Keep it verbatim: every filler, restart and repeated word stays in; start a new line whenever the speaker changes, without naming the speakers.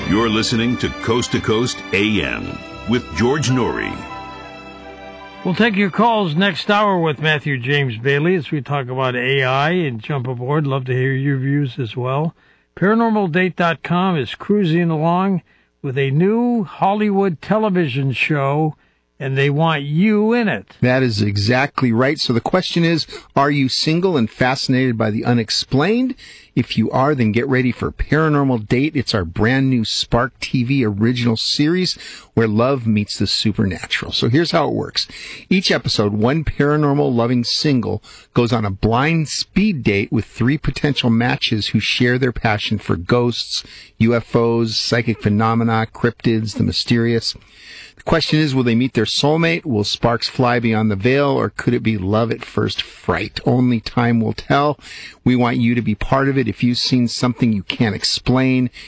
You're listening to Coast to Coast A M with George Noory.
We'll take your calls next hour with Matthew James Bailey as we talk about A I and jump aboard. Love to hear your views as well. Paranormal Date dot com is cruising along with a new Hollywood television show, and they want you in it.
That is exactly right. So the question is, are you single and fascinated by the unexplained? If you are, then get ready for Paranormal Date. It's our brand new Spark T V original series where love meets the supernatural. So here's how it works. Each episode, one paranormal loving single goes on a blind speed date with three potential matches who share their passion for ghosts, U F Os, psychic phenomena, cryptids, the mysterious. The question is, will they meet their soulmate? Will sparks fly beyond the veil, or could it be love at first fright? Only time will tell. We want you to be part of it. If you've seen something you can't explain,